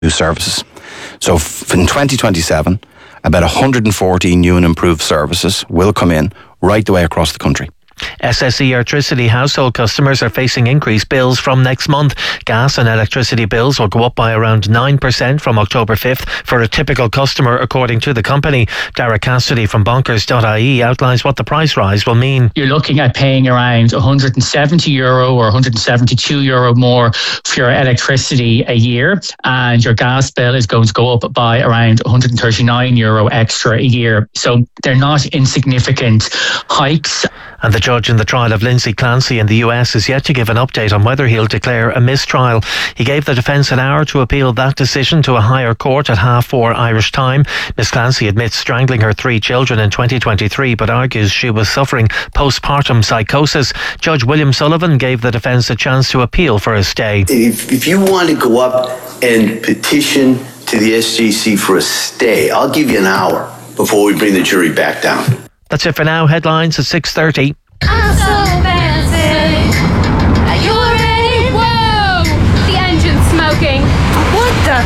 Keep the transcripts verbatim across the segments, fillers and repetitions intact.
new services. So f- in twenty twenty-seven, about one hundred fourteen new and improved services will come in right the way across the country. S S E Electricity household customers are facing increased bills from next month. Gas and electricity bills will go up by around nine percent from October fifth for a typical customer, according to the company. Derek Cassidy from bonkers dot I E outlines what the price rise will mean. You're looking at paying around one hundred seventy euro or one hundred seventy-two euro more for your electricity a year, and your gas bill is going to go up by around one hundred thirty-nine euro extra a year. So they're not insignificant hikes. And the judge in the trial of Lindsay Clancy in the U S is yet to give an update on whether he'll declare a mistrial. He gave the defence an hour to appeal that decision to a higher court at half four Irish time. Miss Clancy admits strangling her three children in twenty twenty-three, but argues she was suffering postpartum psychosis. Judge William Sullivan gave the defence a chance to appeal for a stay. If, if you want to go up and petition to the S J C for a stay, I'll give you an hour before we bring the jury back down. That's it for now. Headlines at six thirty. I'm so fancy. Are you ready? Whoa! The engine's smoking. What the?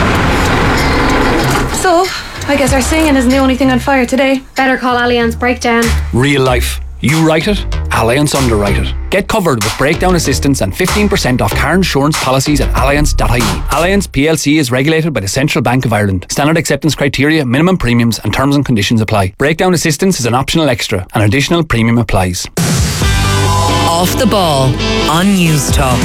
So, I guess our singing isn't the only thing on fire today. Better call Allianz Breakdown. Real life. You write it, Allianz underwrite it. Get covered with breakdown assistance and fifteen percent off car insurance policies at allianz dot I E. Allianz P L C is regulated by the Central Bank of Ireland. Standard acceptance criteria, minimum premiums and terms and conditions apply. Breakdown assistance is an optional extra. An additional premium applies. Off the Ball on News Talk.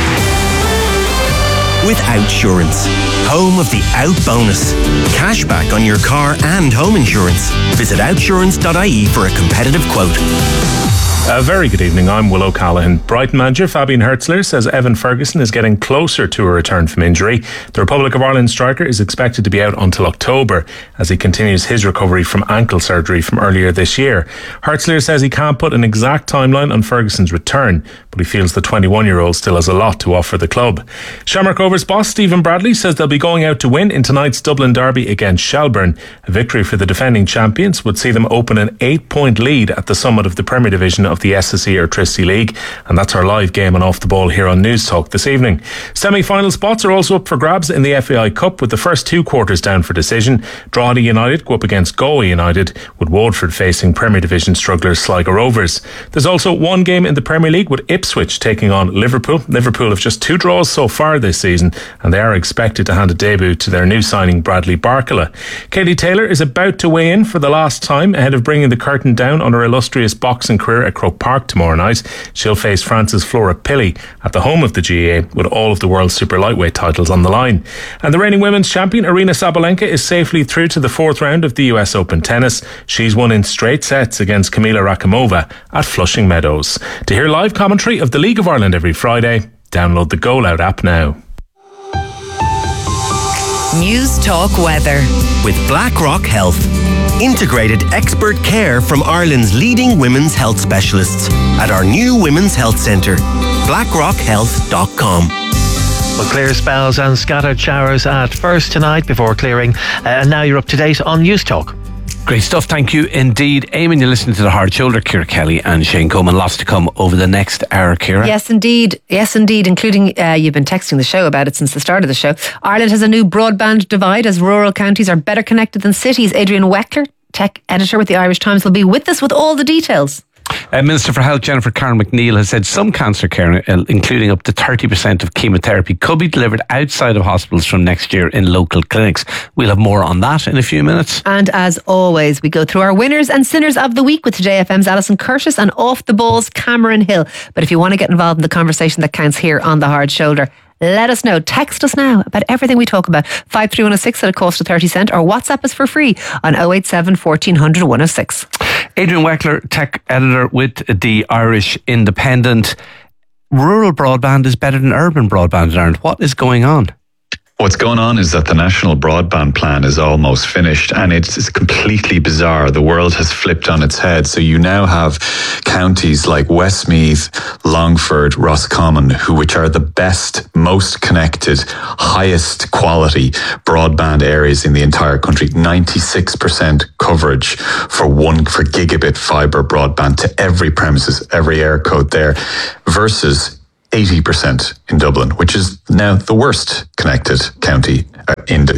With Outsurance, home of the Out Bonus. Cashback on your car and home insurance. Visit outsurance dot I E for a competitive quote. A very good evening, I'm Will O'Callaghan. Brighton manager Fabian Hertzler says Evan Ferguson is getting closer to a return from injury. The Republic of Ireland striker is expected to be out until October as he continues his recovery from ankle surgery from earlier this year. Hertzler says he can't put an exact timeline on Ferguson's return, but he feels the twenty-one-year-old still has a lot to offer the club. Shamrock Rovers boss Stephen Bradley says they'll be going out to win in tonight's Dublin derby against Shelbourne. A victory for the defending champions would see them open an eight-point lead at the summit of the Premier Division of the S S E Electricity League, and that's our live game and Off the Ball here on News Talk this evening. Semi-final spots are also up for grabs in the F A I Cup, with the first two quarters down for decision. Drogheda United go up against Galway United, with Waterford facing Premier Division strugglers Sligo Rovers. There's also one game in the Premier League, with Ipswich taking on Liverpool. Liverpool have just two draws so far this season, and they are expected to hand a debut to their new signing Bradley Barcola. Katie Taylor is about to weigh in for the last time ahead of bringing the curtain down on her illustrious boxing career at Croke Park tomorrow night. She'll face France's Flora Pilley at the home of the G A A, with all of the world's super lightweight titles on the line. And the reigning women's champion Aryna Sabalenka is safely through to the fourth round of the U S Open tennis. She's won in straight sets against Kamila Rakimova at Flushing Meadows. To hear live commentary of the League of Ireland every Friday, download the Goal Out app now. News Talk weather with BlackRock Health. Integrated expert care from Ireland's leading women's health specialists at our new Women's Health Centre. blackrock health dot com. Well, clear spells and scattered showers at first tonight before clearing. Uh, and now you're up to date on News Talk. Great stuff, thank you indeed. Eamon, you're listening to The Hard Shoulder. Ciara Kelly and Shane Coleman. Lots to come over the next hour, Ciara. Yes, indeed. Yes, indeed. Including, uh, you've been texting the show about it since the start of the show. Ireland has a new broadband divide as rural counties are better connected than cities. Adrian Weckler, tech editor with the Irish Times, will be with us with all the details. Uh, Minister for Health Jennifer Karen McNeil has said some cancer care, uh, including up to thirty percent of chemotherapy, could be delivered outside of hospitals from next year in local clinics. We'll have more on that in a few minutes. And as always, we go through our winners and sinners of the week with J F M's Alison Curtis and Off the Ball's Cameron Hill. But if you want to get involved in the conversation that counts here on The Hard Shoulder, let us know. Text us now about everything we talk about. five three one oh six at a cost of thirty cent, or WhatsApp us for free on oh eight seven, fourteen hundred, one oh six. Adrian Weckler, tech editor with the Irish Independent. Rural broadband is better than urban broadband in Ireland. What is going on? What's going on is that the national broadband plan is almost finished, and it's, it's completely bizarre. The world has flipped on its head. So you now have counties like Westmeath, Longford, Roscommon, who which are the best, most connected, highest quality broadband areas in the entire country. ninety-six percent coverage for one for gigabit fibre broadband to every premises, every air code there, versus eighty percent in Dublin, which is now the worst connected county, uh,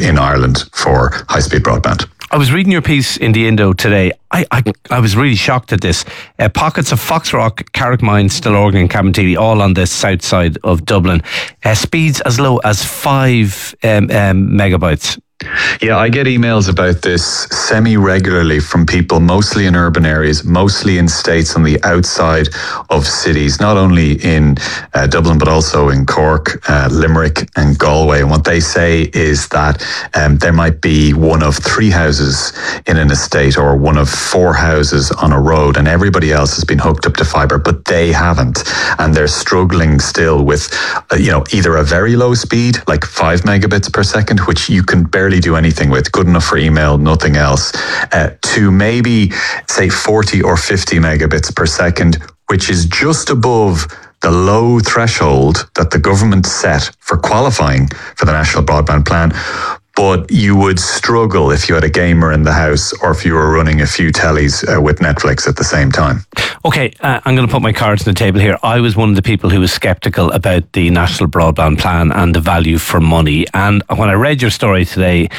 in Ireland for high-speed broadband. I was reading your piece in the Indo today. I I, I was really shocked at this. Uh, pockets of Foxrock, Carrickmine, Stillorgan and Cabinteely, all on the south side of Dublin. Uh, speeds as low as five um, um, megabytes. Yeah, I get emails about this semi-regularly from people, mostly in urban areas, mostly in states on the outside of cities, not only in uh, Dublin, but also in Cork, uh, Limerick and Galway. And what they say is that um, there might be one of three houses in an estate or one of four houses on a road, and everybody else has been hooked up to fibre, but they haven't. And they're struggling still with, uh, you know, either a very low speed, like five megabits per second, which you can barely do anything with, good enough for email, nothing else, uh, to maybe say forty or fifty megabits per second, which is just above the low threshold that the government set for qualifying for the National Broadband Plan. But you would struggle if you had a gamer in the house or if you were running a few tellies uh, with Netflix at the same time. Okay, uh, I'm going to put my cards on the table here. I was one of the people who was sceptical about the National Broadband Plan and the value for money. And when I read your story today,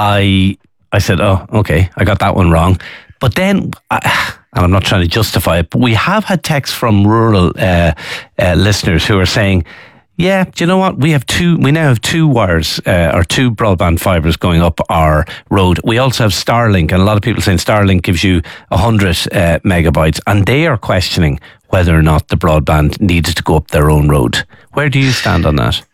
I I said, oh, okay, I got that one wrong. But then, uh, and I'm not trying to justify it, but we have had texts from rural uh, uh, listeners who are saying, yeah, do you know what? We have two. We now have two wires uh, or two broadband fibres going up our road. We also have Starlink, and a lot of people saying Starlink gives you a hundred uh, megabytes, and they are questioning whether or not the broadband needs to go up their own road. Where do you stand on that?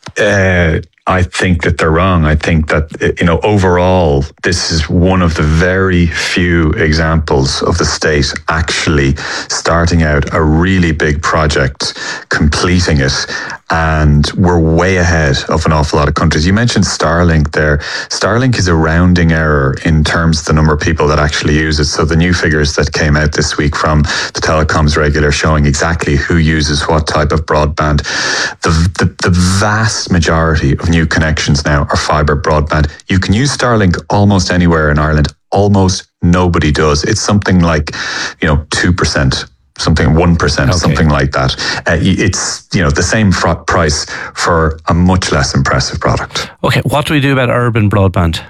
Uh, I think that they're wrong. I think that, you know, overall, this is one of the very few examples of the state actually starting out a really big project, completing it, and we're way ahead of an awful lot of countries. You mentioned Starlink there. Starlink is a rounding error in terms of the number of people that actually use it. So the new figures that came out this week from the telecoms regulator showing exactly who uses what type of broadband, the, the, the vast majority of new connections now are fibre broadband. You can use Starlink almost anywhere in Ireland. Almost nobody does. It's something like, you know, two percent, something one percent, okay. Something like that. Uh, it's, you know, the same fr- price for a much less impressive product. Okay, what do we do about urban broadband?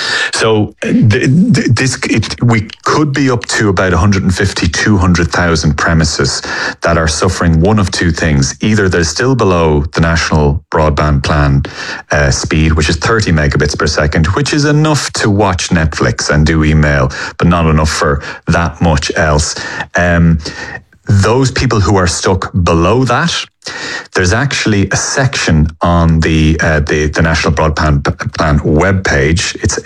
So th- th- this it, we could be up to about one hundred fifty, two hundred thousand premises that are suffering one of two things. Either they're still below the National Broadband Plan uh, speed, which is thirty megabits per second, which is enough to watch Netflix and do email, but not enough for that much else. Um, those people who are stuck below that, there's actually a section on the uh, the, the National Broadband Plan webpage. It's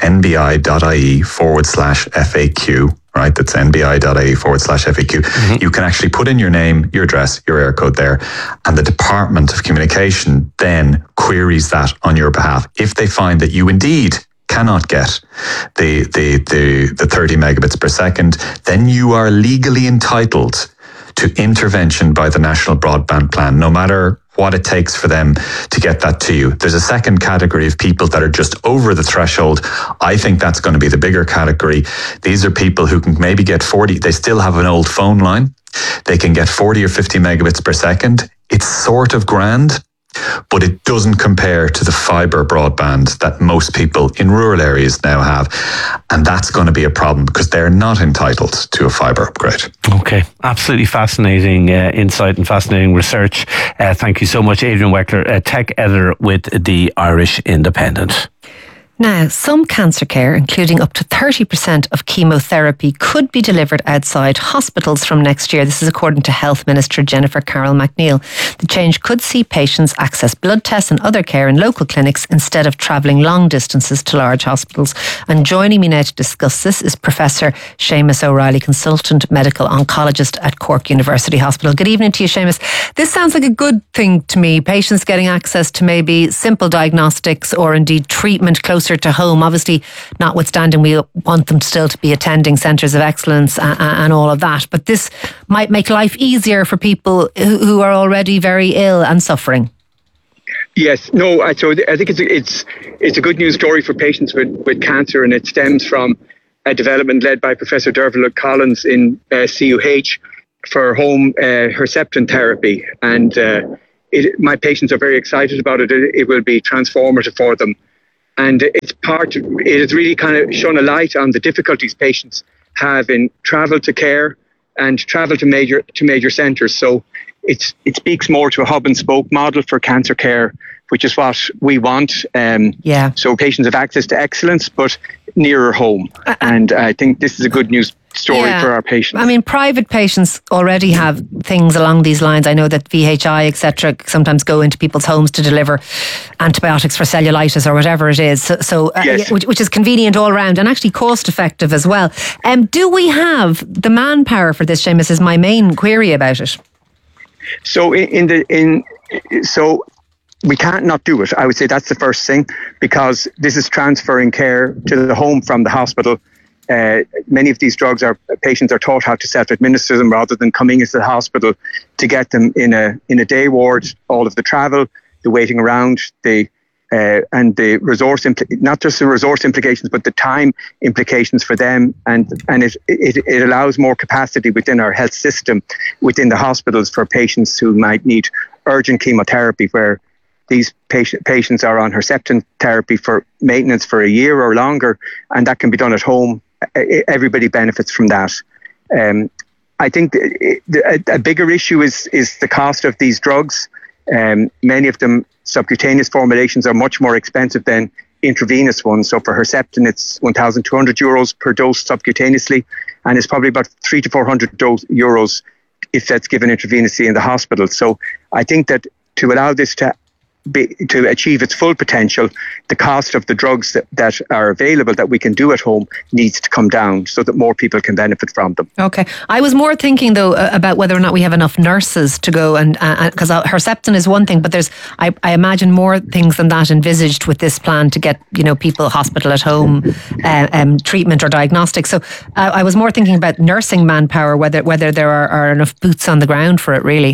nbi.ie forward slash FAQ, right? That's nbi.ie forward slash FAQ. Mm-hmm. You can actually put in your name, your address, your area code there, and the Department of Communication then queries that on your behalf. If they find that you indeed cannot get the, the, the, the thirty megabits per second, then you are legally entitled to intervention by the National Broadband Plan, no matter what it takes for them to get that to you. There's a second category of people that are just over the threshold. I think that's going to be the bigger category. These are people who can maybe get forty, they still have an old phone line. They can get forty or fifty megabits per second. It's sort of grand, but it doesn't compare to the fibre broadband that most people in rural areas now have. And that's going to be a problem because they're not entitled to a fibre upgrade. Okay, absolutely fascinating uh, insight and fascinating research. Uh, thank you so much, Adrian Weckler, uh, tech editor with the Irish Independent. Now, some cancer care, including up to thirty percent of chemotherapy, could be delivered outside hospitals from next year. This is according to Health Minister Jennifer Carroll MacNeill. The change could see patients access blood tests and other care in local clinics instead of travelling long distances to large hospitals. And joining me now to discuss this is Professor Seamus O'Reilly, Consultant Medical Oncologist at Cork University Hospital. Good evening to you, Seamus. This sounds like a good thing to me. Patients getting access to maybe simple diagnostics or indeed treatment closer to home. Obviously, notwithstanding, we want them still to be attending centres of excellence and, and all of that. But this might make life easier for people who are already very ill and suffering. Yes, no, I, so I think it's a, it's it's a good news story for patients with, with cancer, and it stems from a development led by Professor Dervaluc Collins in uh, C U H for home uh, Herceptin therapy. And uh, it, my patients are very excited about it. it. It will be transformative for them. And it's hard to, it has really kind of shone a light on the difficulties patients have in travel to care and travel to major to major centres. So it's it speaks more to a hub and spoke model for cancer care, which is what we want. Um, yeah. So patients have access to excellence, but nearer home. Uh, and I think this is a good news story yeah. for our patients. I mean, private patients already have things along these lines. I know that V H I, et cetera, sometimes go into people's homes to deliver antibiotics for cellulitis or whatever it is. So, so uh, yes. which, which is convenient all round and actually cost effective as well. Um, do we have the manpower for this, Seamus, is my main query about it. So in, in the in so. We can't not do it. I would say that's the first thing, because this is transferring care to the home from the hospital. Uh, many of these drugs, are patients are taught how to self-administer them rather than coming into the hospital to get them in a in a day ward. All of the travel, the waiting around, the uh, and the resource impl- not just the resource implications, but the time implications for them, and and it, it it allows more capacity within our health system, within the hospitals, for patients who might need urgent chemotherapy, where these patient, patients are on Herceptin therapy for maintenance for a year or longer, and that can be done at home. Everybody benefits from that. Um, I think the, the, a, a bigger issue is is the cost of these drugs. Um, many of them, subcutaneous formulations, are much more expensive than intravenous ones. So for Herceptin, it's one thousand two hundred euros per dose subcutaneously, and it's probably about three to four hundred euros if that's given intravenously in the hospital. So I think that to allow this to Be, to achieve its full potential, the cost of the drugs that, that are available that we can do at home needs to come down so that more people can benefit from them. Okay. I was more thinking though uh, about whether or not we have enough nurses to go, and because uh, Herceptin is one thing, but there's I, I imagine more things than that envisaged with this plan to get, you know, people hospital at home uh, um, treatment or diagnostics. So uh, I was more thinking about nursing manpower, whether whether there are, are enough boots on the ground for it really.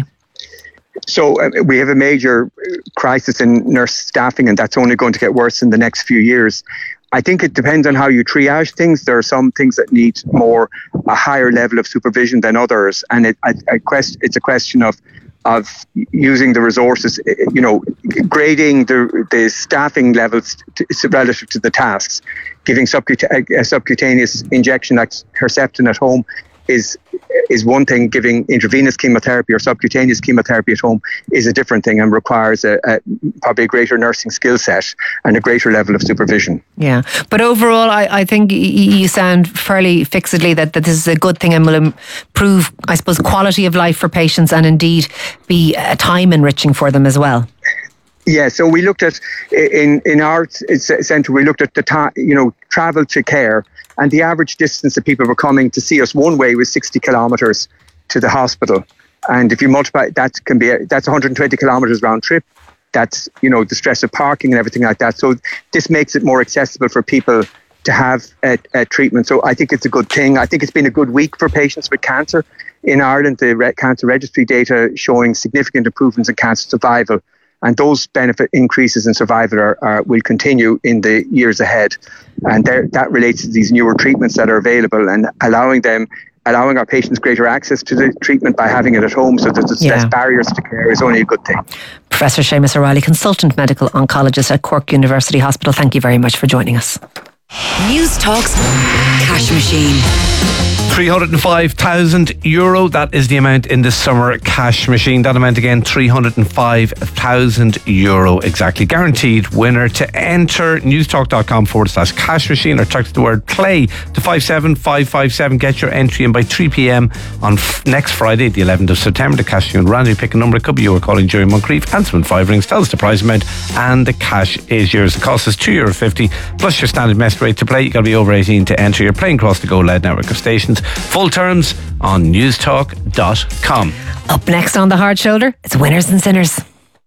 So uh, we have a major crisis in nurse staffing, and that's only going to get worse in the next few years. I think it depends on how you triage things. There are some things that need more, a higher level of supervision than others. And it, I, I quest, it's a question of of using the resources, you know, grading the, the staffing levels to, relative to the tasks. Giving subcut- a subcutaneous injection like Herceptin at home is is one thing. Giving intravenous chemotherapy or subcutaneous chemotherapy at home is a different thing, and requires a, a probably a greater nursing skill set and a greater level of supervision. Yeah, but overall I, I think you sound fairly fixedly that, that this is a good thing and will improve, I suppose, quality of life for patients, and indeed be uh, time enriching for them as well. Yeah, so we looked at, in, in our centre, we looked at the time, you know, travel to care, and the average distance that people were coming to see us one way was sixty kilometres to the hospital. And if you multiply, that can be, that's one hundred twenty kilometres round trip. That's, you know, the stress of parking and everything like that. So this makes it more accessible for people to have a, a treatment. So I think it's a good thing. I think it's been a good week for patients with cancer. In Ireland, the Re- cancer registry data showing significant improvements in cancer survival. And those benefit increases in survival are, are, will continue in the years ahead. And that relates to these newer treatments that are available, and allowing them, allowing our patients greater access to the treatment by having it at home, so that there's yeah. less barriers to care, is only a good thing. Professor Seamus O'Reilly, Consultant Medical Oncologist at Cork University Hospital, thank you very much for joining us. News Talk's Cash Machine. three hundred five thousand euro, that is the amount in the summer cash machine. That amount again, three hundred five thousand euro exactly. Guaranteed winner. To enter, newstalk.com forward slash cash machine, or text the word play to five seven five five seven. Get your entry in by three p.m. on f- next Friday, the eleventh of September. The cash you and randomly pick a number. It could be you were calling Jerry Moncrief. Answer in five rings. Tell us the prize amount, and the cash is yours. The cost is two euro fifty plus your standard mess rate to play. You got to be over eighteen to enter. You're playing across the Go Loud network of stations. Full terms on newstalk dot com. Up next on The Hard Shoulder, it's Winners and Sinners.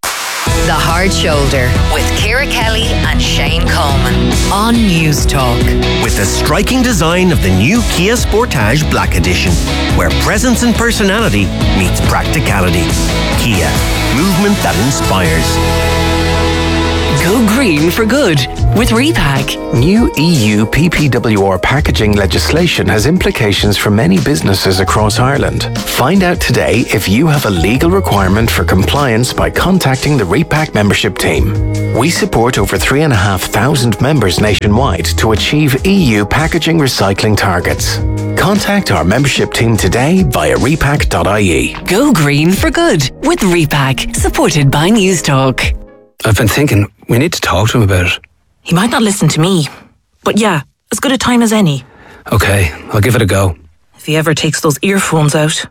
The Hard Shoulder with Ciara Kelly and Shane Coleman on Newstalk. With the striking design of the new Kia Sportage Black Edition, where presence and personality meets practicality. Kia, movement that inspires. Go green for good with Repack. New E U P P W R packaging legislation has implications for many businesses across Ireland. Find out today if you have a legal requirement for compliance by contacting the Repack membership team. We support over three and a half thousand members nationwide to achieve E U packaging recycling targets. Contact our membership team today via repack dot I E. Go green for good with Repack, supported by News Talk. I've been thinking, we need to talk to him about it. He might not listen to me, but yeah, as good a time as any. Okay, I'll give it a go. If he ever takes those earphones out.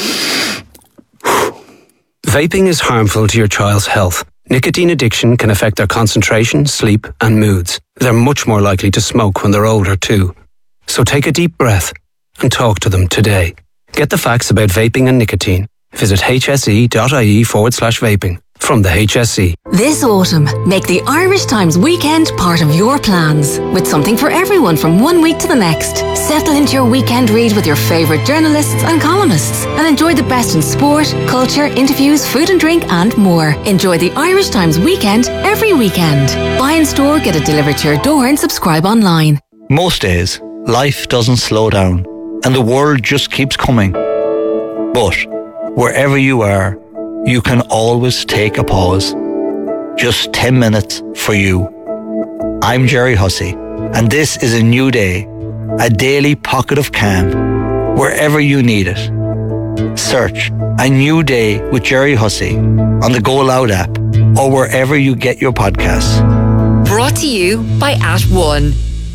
Vaping is harmful to your child's health. Nicotine addiction can affect their concentration, sleep, and moods. They're much more likely to smoke when they're older too. So take a deep breath and talk to them today. Get the facts about vaping and nicotine. Visit hse.ie forward slash vaping. From the H S E. This autumn, make the Irish Times weekend part of your plans, with something for everyone from one week to the next. Settle into your weekend read with your favourite journalists and columnists, and enjoy the best in sport, culture, interviews, food and drink, and more. Enjoy the Irish Times weekend every weekend. Buy in store, get it delivered to your door, and subscribe online. Most days, life doesn't slow down, and the world just keeps coming. But wherever you are, you can always take a pause. Just ten minutes for you. I'm Jerry Hussey, and this is a new day, a daily pocket of calm, wherever you need it. Search A New Day with Jerry Hussey on the Go Loud app or wherever you get your podcasts. Brought to you by At One.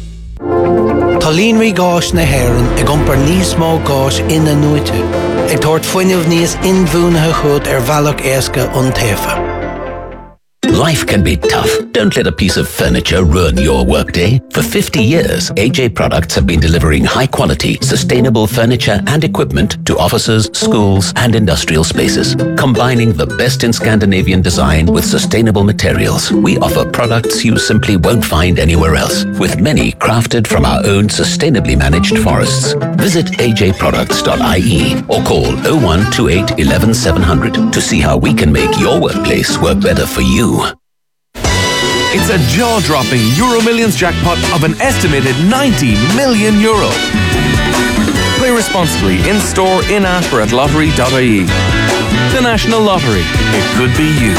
Tallín rí gáis na hÉireann ag iompar níos mó gáis ina nuite. Ag tabhairt fuinneamh níos inbhuanaithe chud ar bhealach éasca ón taobha. Life can be tough. Don't let a piece of furniture ruin your workday. For fifty years, A J Products have been delivering high-quality, sustainable furniture and equipment to offices, schools, and industrial spaces. Combining the best in Scandinavian design with sustainable materials, we offer products you simply won't find anywhere else, with many crafted from our own sustainably managed forests. Visit a j products dot I E or call oh one two eight one one seven hundred to see how we can make your workplace work better for you. It's a jaw-dropping Euro Millions jackpot of an estimated ninety million euro. Play responsibly in-store, in-app or at lottery dot I E. The National Lottery. It could be you.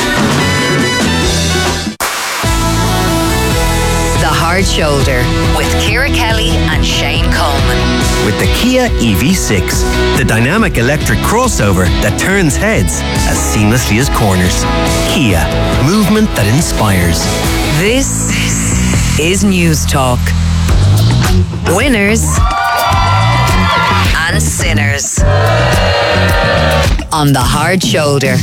The Hard Shoulder with Ciara Kelly and Shane Coleman. With the Kia E V six, the dynamic electric crossover that turns heads as seamlessly as corners. Kia, movement that inspires. This is News Talk. Winners and sinners on The Hard Shoulder.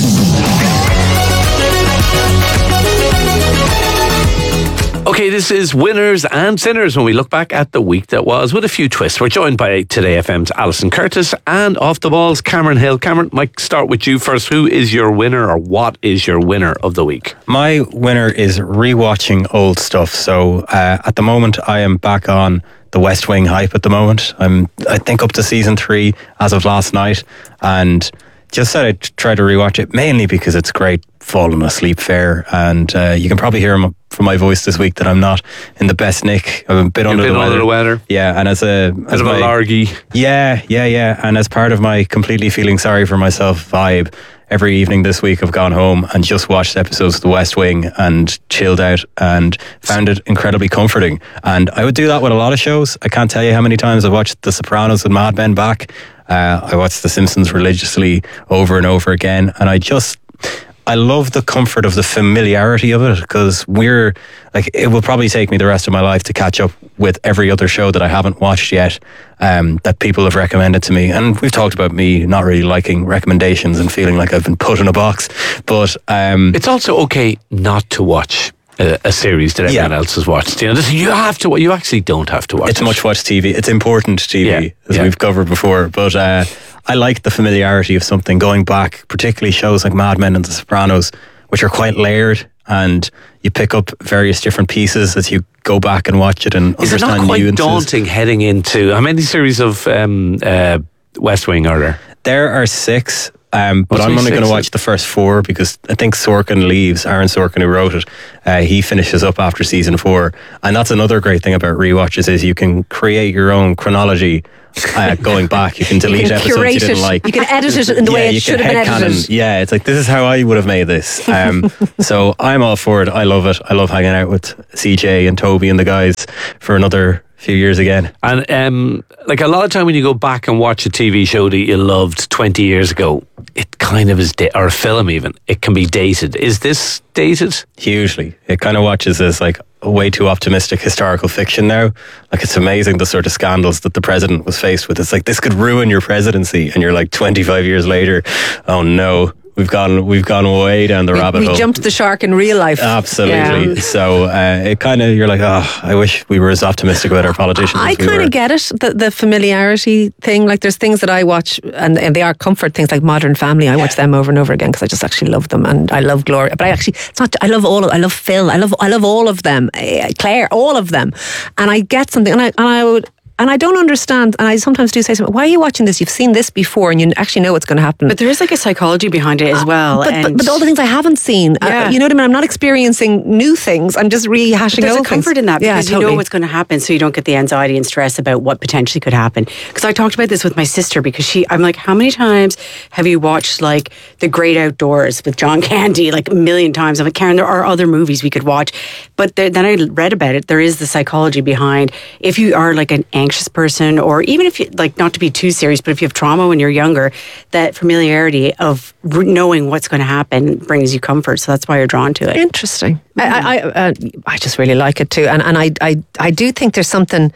Okay, this is Winners and Sinners when we look back at the week that was with a few twists. We're joined by Today F M's Alison Curtis and Off the Balls, Cameron Hill. Cameron, might start with you first. Who is your winner, or what is your winner of the week? My winner is rewatching old stuff. So uh, at the moment, I am back on the West Wing hype at the moment. I'm, I think, up to season three as of last night, and just said I'd try to rewatch it, mainly because it's great falling asleep fare, and uh, you can probably hear from my voice this week that I'm not in the best nick. I'm a bit, under, bit the under the weather. Yeah, and as a bit as of my, a largy. Yeah, yeah, yeah. And as part of my completely feeling sorry for myself vibe, every evening this week I've gone home and just watched episodes of The West Wing and chilled out and found it incredibly comforting. And I would do that with a lot of shows. I can't tell you how many times I've watched The Sopranos and Mad Men back. Uh, I watched The Simpsons religiously over and over again, and I just I love the comfort of the familiarity of it, because we're like, it will probably take me the rest of my life to catch up with every other show that I haven't watched yet, um, that people have recommended to me. And we've talked about me not really liking recommendations and feeling like I've been put in a box, but um, it's also okay not to watch a, a series that everyone yeah. else has watched. You know, this, you have to. You actually don't have to watch. It's it. much watch T V. It's important T V, yeah. as yeah. we've covered before. But uh, I like the familiarity of something going back, particularly shows like Mad Men and The Sopranos, which are quite layered, and you pick up various different pieces as you go back and watch it and Is understand it not quite nuances. daunting heading into how many series of um, uh, West Wing are there? There are six. Um, but What's I'm he only going to six? watch the first four because I think Sorkin leaves. Aaron Sorkin, who wrote it, uh, he finishes up after season four, and that's another great thing about rewatches is you can create your own chronology. Uh, going back, you can delete You can episodes curate you didn't it. like. You can edit it in the yeah, way it you should can have been headcanon. edited. Yeah, it's like, this is how I would have made this. Um, so I'm all for it. I love it. I love hanging out with C J and Toby and the guys for another few years again. And um, like a lot of time when you go back and watch a T V show that you loved twenty years ago, it kind of is, da- or a film even, it can be dated. Is this dated? Hugely. It kind of watches as like a way too optimistic historical fiction now. Like, it's amazing the sort of scandals that the president was faced with. It's like, this could ruin your presidency, and you're like twenty-five years later, oh no, we've gone we've gone way down the We, rabbit we hole. jumped the shark in real life. Absolutely. Yeah. So uh, it kind of, you're like, oh, I wish we were as optimistic about our politicians I as we kind were. of get it, the, the familiarity thing. Like, there's things that I watch, and, and they are comfort things, like Modern Family. I watch them over and over again because I just actually love them, and I love Gloria. But I actually, it's not. I love all of. I love Phil. I love. I love all of them. Uh, Claire, all of them. And I get something, and I and I would. And I don't understand, and I sometimes do say something, why are you watching this? You've seen this before and you actually know what's going to happen. But there is like a psychology behind it as well. But, and but, but all the things I haven't seen, Yeah. uh, you know what I mean? I'm not experiencing new things. I'm just rehashing But there's old a comfort things. in that Yeah, because you totally. know what's going to happen, so you don't get the anxiety and stress about what potentially could happen. Because I talked about this with my sister, because she, I'm like, how many times have you watched like The Great Outdoors with John Candy? Like a million times. I'm like, Karen, there are other movies we could watch. But there, then I read about it. There is the psychology behind, if you are like an anxious person, or even if you, like, not to be too serious, but if you have trauma when you're younger, that familiarity of re- knowing what's going to happen brings you comfort. So that's why you're drawn to it. Interesting. I I, uh, I just really like it too, and and I I, I do think there's something.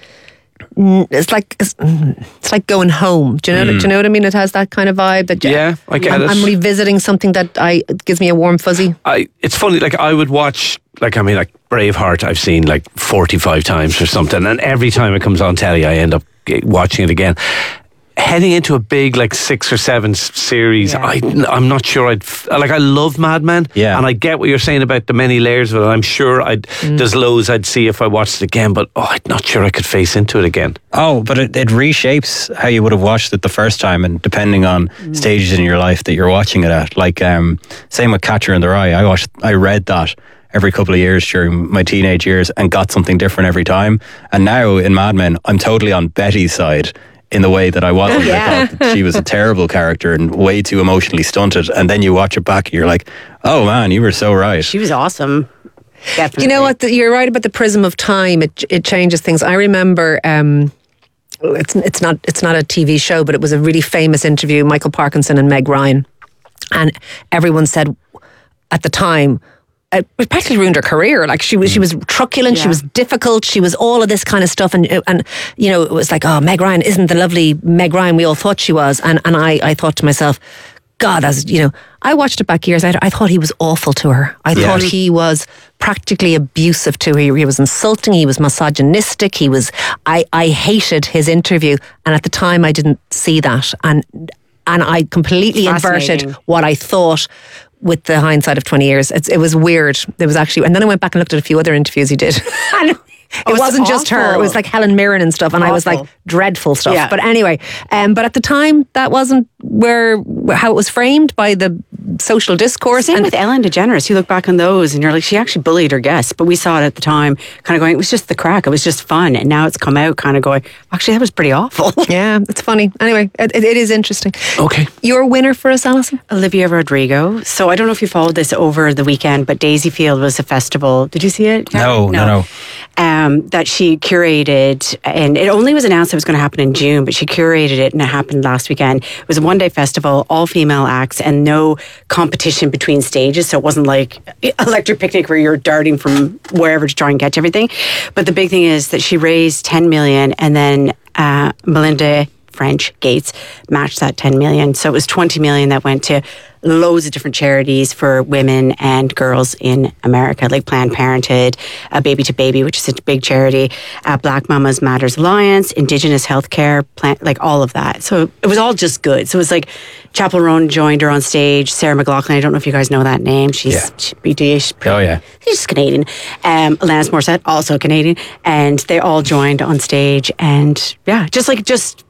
mm, It's like it's, mm, it's like going home. Do you know? Mm. Do you know what I mean? It has that kind of vibe. That Yeah, I get I'm, it. I'm revisiting something that I it gives me a warm fuzzy. I, it's funny, like I would watch, like I mean, like Braveheart, I've seen like forty-five times or something, and every time it comes on telly, I end up g- watching it again. Heading into a big like six or seven s- series, I, I'm not sure I'd f- like. I love Mad Men, Yeah. and I get what you're saying about the many layers of it. I'm sure I'd there's loads I'd see if I watched it again, but oh, I'm not sure I could face into it again. Oh, but it, it reshapes how you would have watched it the first time, and depending on stages in your life that you're watching it at. Like, um, same with Catcher in the Rye. I watched, I read that every couple of years during my teenage years and got something different every time. And now in Mad Men, I'm totally on Betty's side in the way that I wasn't. Yeah. I thought that she was a terrible character and way too emotionally stunted. And then you watch it back and you're like, oh man, you were so right. She was awesome. Definitely. You know what? The, you're right about the prism of time. It it changes things. I remember. Um, it's it's not it's not a T V show, but it was a really famous interview. Michael Parkinson and Meg Ryan, and everyone said at the time, it practically ruined her career. Like, she was, she was truculent, she Yeah. was difficult, she was all of this kind of stuff, and and you know, it was like, oh, Meg Ryan isn't the lovely Meg Ryan we all thought she was, and and I I thought to myself, God, as you know, I watched it back years later. I thought he was awful to her. I Yeah. thought he was practically abusive to her. He, he was insulting. He was misogynistic. He was. I I hated his interview, and at the time I didn't see that, and and I completely inverted Fascinating. what I thought. With the hindsight of twenty years, it's, it was weird. It was actually, and then I went back and looked at a few other interviews he did. And it Oh, it's wasn't just her; it awful. was like Helen Mirren and stuff. And I was like, Awful. dreadful stuff. Yeah. But anyway, um, but at the time, that wasn't where how it was framed by the social discourse. Same and with Ellen DeGeneres. You look back on those and you're like, she actually bullied her guests, but we saw it at the time kind of going, it was just the crack. It was just fun. And now it's come out kind of going, actually, that was pretty awful. yeah, it's funny. Anyway, it, it, it is interesting. Okay. Your winner for us, Alison? Olivia Rodrigo. So I don't know if you followed this over the weekend, but Daisy Field was a festival. Did you see it? No, no, no. Um, that she curated, and it only was announced it was going to happen in June, but she curated it and it happened last weekend. It was a one day festival, all female acts, and no competition between stages. So it wasn't like Electric Picnic where you're darting from wherever to try and catch everything. But the big thing is that she raised ten million, and then uh, Melinda French Gates matched that ten million. So it was twenty million that went to loads of different charities for women and girls in America, like Planned Parenthood, uh, Baby to Baby, which is a big charity, uh, Black Mamas Matters Alliance, Indigenous Healthcare, plant, like all of that. So it was all just good. So it was like Chapel Roan joined her on stage, Sarah McLachlan, I don't know if you guys know that name. She's, Yeah. she's British. Oh yeah. She's Canadian. Um, Alanis Morissette, also Canadian. And they all joined on stage. And yeah, just like, just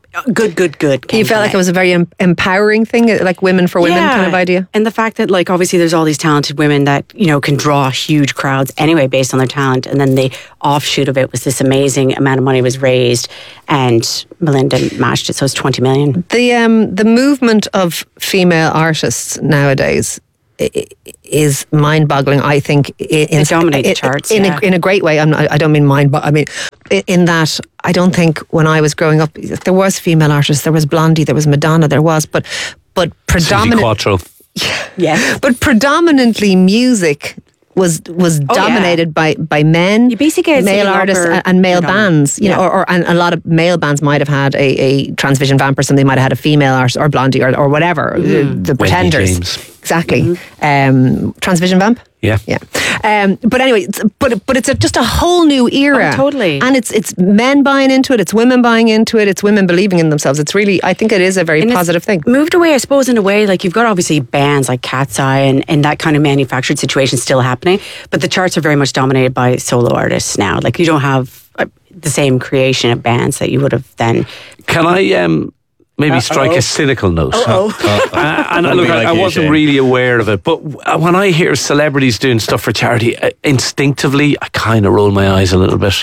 good, good, good. You felt like it was a very em- empowering thing, like women for women Yeah. kind of idea. And the fact that, like, obviously there's all these talented women that, you know, can draw huge crowds anyway based on their talent. And then the offshoot of it was this amazing amount of money was raised and Melinda matched it. So it's twenty million. The um the movement of female artists nowadays i- i- is mind-boggling. I think in, They dominate the charts, in, yeah. a, in a great way. I'm not, I don't mean mind, but I mean i- in that I don't think when I was growing up there was female artists. There was Blondie, there was Madonna, there was, but but Suzi predominant. Quattro. Yeah, but predominantly music was was Oh, yeah. dominated by by men, You basically had male Cyndi artists, Lauper, and, and male predominant. bands. You know, Yeah. or, or and a lot of male bands might have had a, a Transvision Vamp or something. Might have had a female artist or Blondie or, or whatever. The, the Pretenders, James. exactly. Um, Transvision Vamp. Yeah. Yeah. Um, but anyway, it's, but but it's a, just a whole new era. Oh, totally. And it's it's men buying into it. It's women buying into it. It's women believing in themselves. It's really, I think it is a very And it's positive thing. Moved away, I suppose, in a way. Like, you've got obviously bands like Cat's Eye and, and that kind of manufactured situation still happening, but the charts are very much dominated by solo artists now. Like, you don't have uh, the same creation of bands that you would have then. Can I um, maybe Uh-oh. strike a cynical note? Uh-oh. Uh, and That'd look, be I, like I you, wasn't Shane. really aware of it, but when I hear celebrities doing stuff for charity, uh, instinctively, I kind of roll my eyes a little bit.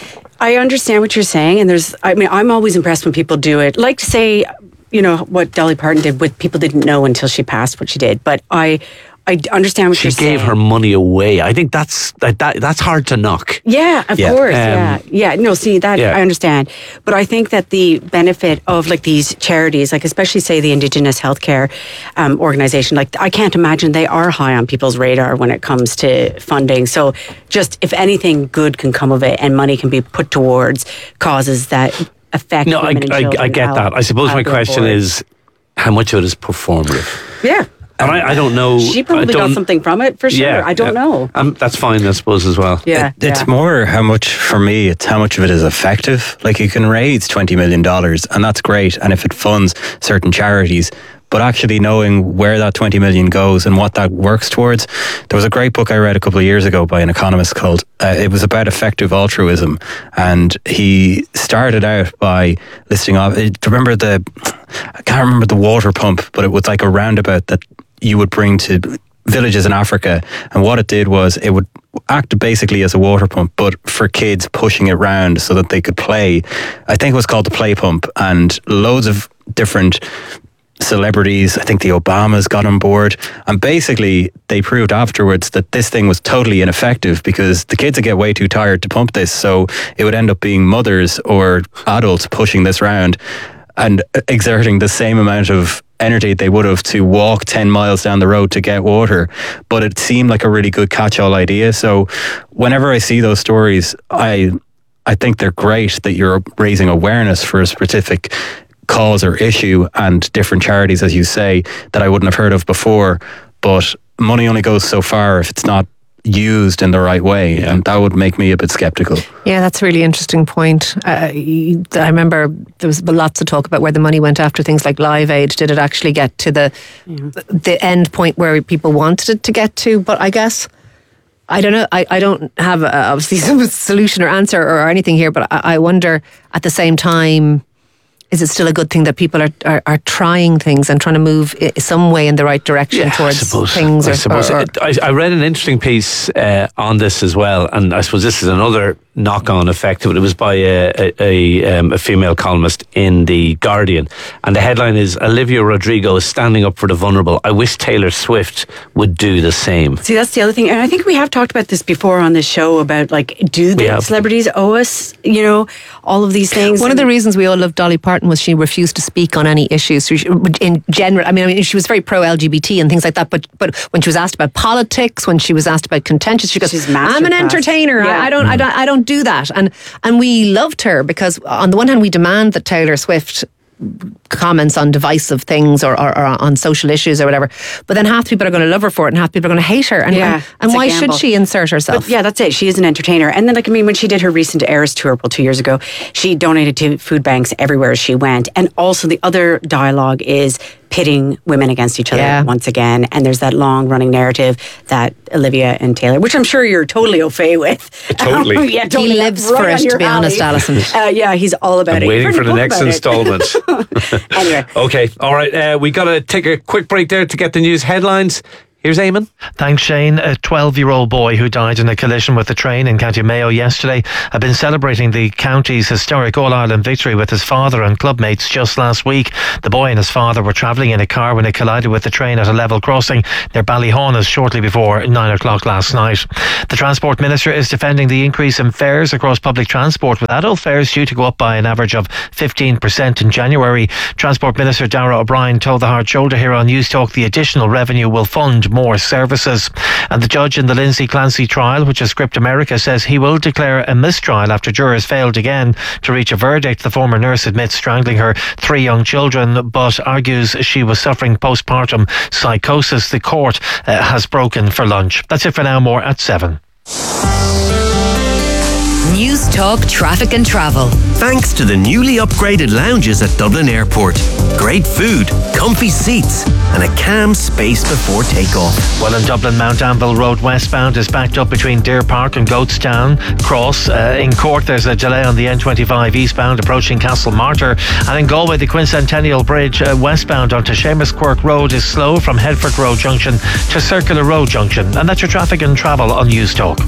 I understand what you're saying, and there's, I mean, I'm always impressed when people do it. Like, say, you know, what Dolly Parton did, what people didn't know until she passed what she did. But I, I understand what She you're saying. gave her money away. I think that's that, that that's hard to knock. Yeah, of Yeah. course. Um, yeah. Yeah. No, see, that yeah. I understand. But I think that the benefit of like these charities, like especially say the Indigenous Healthcare um, Organization, like I can't imagine they are high on people's radar when it comes to funding. So just if anything good can come of it and money can be put towards causes that affect No, I, women and I, children, I get I'll- that. I suppose I'll my be on question board. is how much of it is performative? Yeah. And I, I don't know. She I probably got don't- something from it for sure. Yeah, I don't yeah. know. Um, that's fine, I suppose, as well. Yeah. It- it's yeah. more how much, for me, it's how much of it is effective. Like, you can raise twenty million dollars, and that's great. And if it funds certain charities, but actually knowing where that twenty million goes and what that works towards. There was a great book I read a couple of years ago by an economist called, uh, it was about effective altruism. And he started out by listing off, uh, remember the, I can't remember the water pump, but it was like a roundabout that you would bring to villages in Africa, and what it did was it would act basically as a water pump, but for kids, pushing it round so that they could play. I think it was called the play pump, and loads of different celebrities, I think the Obamas got on board, and basically they proved afterwards that this thing was totally ineffective because the kids would get way too tired to pump this, so it would end up being mothers or adults pushing this round and exerting the same amount of energy they would have to walk ten miles down the road to get water. But it seemed like a really good catch-all idea. So whenever I see those stories, I I think they're great that you're raising awareness for a specific cause or issue, and different charities, as you say, that I wouldn't have heard of before. But money only goes so far if it's not used in the right way, and that would make me a bit skeptical. Yeah, that's a really interesting point. Uh, I remember there was lots of talk about where the money went after things like Live Aid. Did it actually get to the the end point where people wanted it to get to? But I guess, I don't know, I, I don't have a, obviously some solution or answer or anything here, but I, I wonder at the same time, is it still a good thing that people are, are, are trying things and trying to move i- some way in the right direction Yeah, towards I suppose, things? I or, suppose. or- or- I, I read an interesting piece uh, on this as well, and I suppose this is another knock-on effect of it. It was by a, a, a, um, a female columnist in The Guardian, and the headline is, Olivia Rodrigo is standing up for the vulnerable. I wish Taylor Swift would do the same. See, that's the other thing. And I think we have talked about this before on this show about, like, do We the have. celebrities owe us, you know, all of these things? One of the reasons we all love Dolly Parton was she refused to speak on any issues So she- in general. I mean, I mean, she was very pro-L G B T and things like that. But but when she was asked about politics, when she was asked about contentious, she goes, "I'm an masterclass. entertainer. Yeah. I, I don't, I don't, I don't do that." And and we loved her because on the one hand, we demand that Taylor Swift comments on divisive things or, or, or on social issues or whatever, but then half the people are going to love her for it and half the people are going to hate her. And, Yeah, and, and it's a why should gamble. she insert herself? But yeah, that's it. She is an entertainer. And then, like, I mean, when she did her recent Eras tour, well, two years ago, she donated to food banks everywhere she went. And also, the other dialogue is pitting women against each other Yeah. once again. And there's that long running narrative that Olivia and Taylor, which I'm sure you're totally au fait with. Totally. yeah, He totally. lives Right for on it, your to be alley. honest, Alison. Uh, yeah, he's all about I'm it. waiting He's for the pretty next cool about it. installment. Anyway. Okay, all right. Uh, we got to take a quick break there to get the news headlines. Here's Eamon. Thanks, Shane. A twelve-year-old boy who died in a collision with a train in County Mayo yesterday had been celebrating the county's historic All-Ireland victory with his father and clubmates just last week. The boy and his father were travelling in a car when it collided with the train at a level crossing near Ballyhaunis shortly before nine o'clock last night. The Transport Minister is defending the increase in fares across public transport, with adult fares due to go up by an average of fifteen percent in January. Transport Minister Darragh O'Brien told the Hard Shoulder here on News Talk the additional revenue will fund more services. And the judge in the Lindsay Clancy trial, which is Script America, says he will declare a mistrial after jurors failed again to reach a verdict. The former nurse admits strangling her three young children, but argues she was suffering postpartum psychosis. The court uh, has broken for lunch. That's it for now. More at seven. News Talk Traffic and Travel. Thanks to the newly upgraded lounges at Dublin Airport. Great food, comfy seats, and a calm space before takeoff. Well, in Dublin, Mount Anville Road westbound is backed up between Deer Park and Goatstown Cross. Uh, in Cork, there's a delay on the N twenty-five eastbound approaching Castle Martyr. And in Galway, the Quincentennial Bridge uh, westbound onto Seamus Quirk Road is slow from Headford Road Junction to Circular Road Junction. And that's your traffic and travel on News Talk.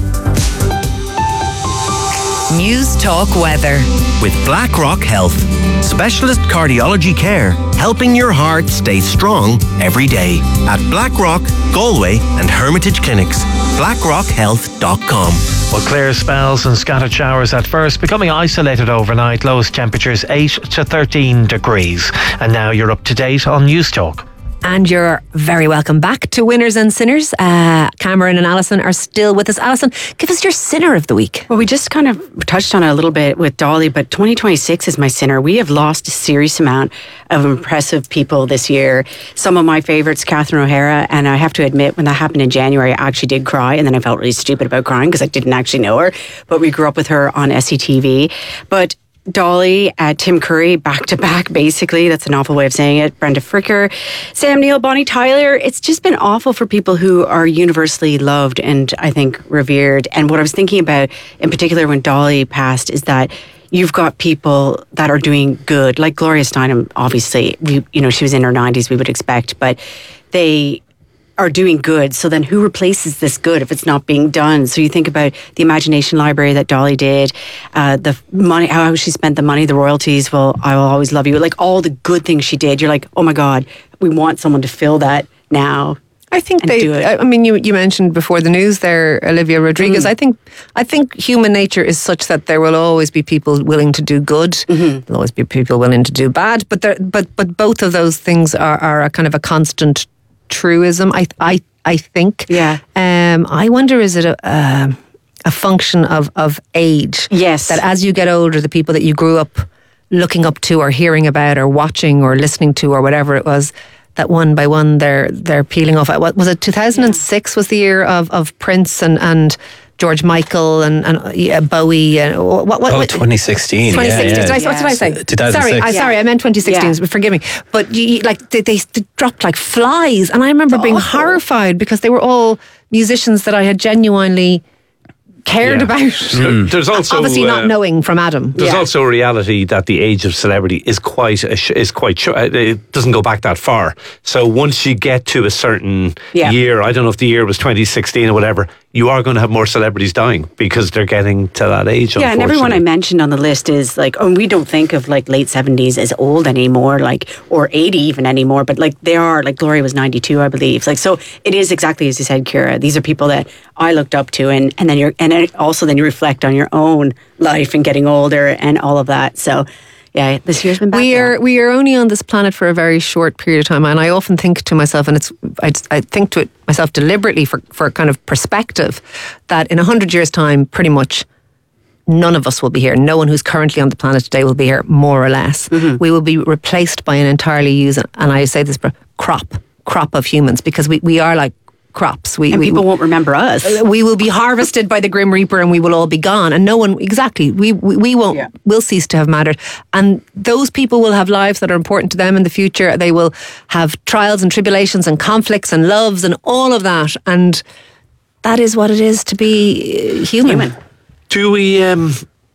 News Talk Weather. With BlackRock Health. Specialist cardiology care, helping your heart stay strong every day. At Blackrock, Galway and Hermitage Clinics. blackrock health dot com. Well, clear spells and scattered showers at first, becoming isolated overnight. Lowest temperatures eight to thirteen degrees. And now you're up to date on News Talk. And you're very welcome back to Winners and Sinners. Uh, Cameron and Alison are still with us. Alison, give us your sinner of the week. Well, we just kind of touched on it a little bit with Dolly, but twenty twenty-six is my sinner. We have lost a serious amount of impressive people this year. Some of my favorites, Catherine O'Hara, and I have to admit, when that happened in January, I actually did cry, and then I felt really stupid about crying because I didn't actually know her. But we grew up with her on S C T V. But Dolly, uh, Tim Curry, back to back, basically. That's an awful way of saying it. Brenda Fricker, Sam Neill, Bonnie Tyler. It's just been awful for people who are universally loved and I think revered. And what I was thinking about in particular when Dolly passed is that you've got people that are doing good, like Gloria Steinem, obviously. We, you know, she was in her nineties, we would expect, but they are doing good. So then who replaces this good if it's not being done? So you think about the Imagination Library that Dolly did, uh, the money, how she spent the money, the royalties, well, I will always love you. Like all the good things she did. You're like, oh my God, we want someone to fill that now. I think and they. do it. I mean, you you mentioned before the news there, Olivia Rodriguez. Mm. I think I think human nature is such that there will always be people willing to do good. Mm-hmm. There'll always be people willing to do bad. But there, but but both of those things are, are a kind of a constant truism. I I I think. Yeah. Um. I wonder, is it a. Uh, a function of, of age? Yes. That as you get older, the people that you grew up looking up to or hearing about or watching or listening to or whatever it was, that one by one they're they're peeling off. What was it? two thousand six was the year of, of Prince and, and George Michael and, and yeah, Bowie and what? what, what oh, twenty sixteen. twenty sixteen. Yeah, yeah. Did I, what did I say? two thousand six. Sorry, I, sorry, I meant twenty sixteen. Yeah. Forgive me. But you, you- like they, they, they dropped like flies, and I remember being horrified because they were all musicians that I had genuinely cared Yeah. about. Mm. There's also obviously not uh, knowing from Adam. There's Yeah. also a reality that the age of celebrity is quite a sh- is quite short. It doesn't go back that far. So once you get to a certain Yeah. year, I don't know if the year was twenty sixteen or whatever, you are going to have more celebrities dying because they're getting to that age. Yeah, and everyone I unfortunately. mentioned on the list is like, oh, we don't think of like late seventies as old anymore, like, or eighty even anymore, but like they are, like Gloria was ninety-two, I believe. Like, so it is exactly as you said, Ciara. These are people that I looked up to, and, and then you're, and it also then you reflect on your own life and getting older and all of that. So, yeah, this year's been bad. We are we are only on this planet for a very short period of time, and I often think to myself, and it's I, I think to it myself deliberately for for kind of perspective, that in a hundred years' time, pretty much none of us will be here. No one who's currently on the planet today will be here, more or less. Mm-hmm. We will be replaced by an entirely used, and I say this, crop crop of humans, because we we are like crops. We, and we, people won't remember us. We will be harvested by the Grim Reaper and we will all be gone. And no one, exactly, we we, we won't, yeah. will cease to have mattered. And those people will have lives that are important to them in the future. They will have trials and tribulations and conflicts and loves and all of that. And that is what it is to be human. human. Do we... Um